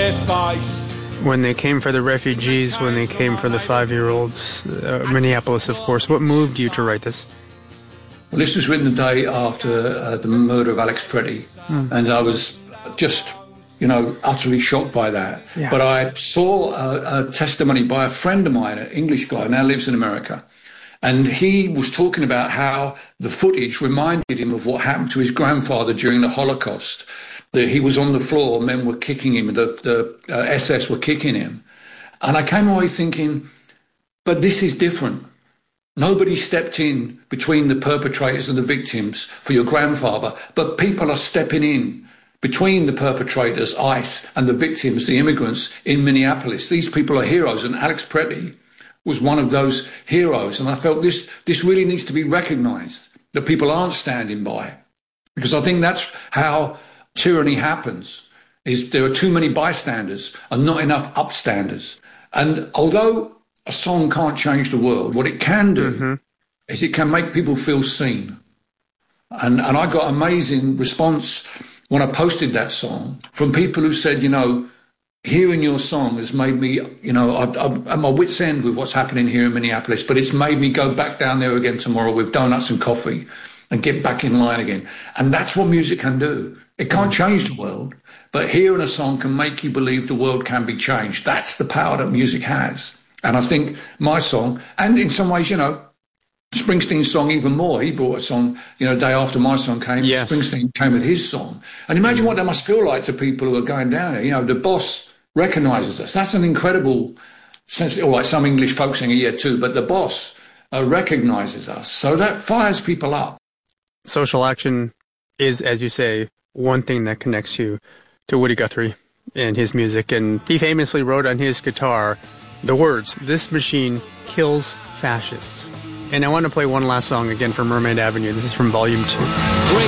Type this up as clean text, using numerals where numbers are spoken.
face. When they came for the refugees, when they came for the 5-year-olds, Minneapolis, of course, what moved you to write this? Well, this was written the day after the murder of Alex Pretty, and I was just, utterly shocked by that. Yeah. But I saw a testimony by a friend of mine, an English guy, now lives in America, and he was talking about how the footage reminded him of what happened to his grandfather during the Holocaust. That he was on the floor, men were kicking him, the SS were kicking him. And I came away thinking, but this is different. Nobody stepped in between the perpetrators and the victims for your grandfather, but people are stepping in between the perpetrators, ICE, and the victims, the immigrants in Minneapolis. These people are heroes, and Alex Pretty was one of those heroes. And I felt this really needs to be recognised, that people aren't standing by. Because I think that's how tyranny happens, is there are too many bystanders and not enough upstanders. And although a song can't change the world, what it can do is it can make people feel seen. And I got amazing response when I posted that song from people who said, hearing your song has made me, I'm at my wit's end with what's happening here in Minneapolis, but it's made me go back down there again tomorrow with donuts and coffee and get back in line again. And that's what music can do. It can't change the world, but hearing a song can make you believe the world can be changed. That's the power that music has. And I think my song, and in some ways, Springsteen's song even more. He brought a song, day after my song came, yes. Springsteen came with his song. And imagine what that must feel like to people who are going down there. The boss recognises us. That's an incredible sense, or like some English folk singer, too, but the boss recognises us. So that fires people up. Social action is, as you say, one thing that connects you to Woody Guthrie and his music. And he famously wrote on his guitar the words, "This machine kills fascists." And I want to play one last song again from Mermaid Avenue. This is from Volume 2.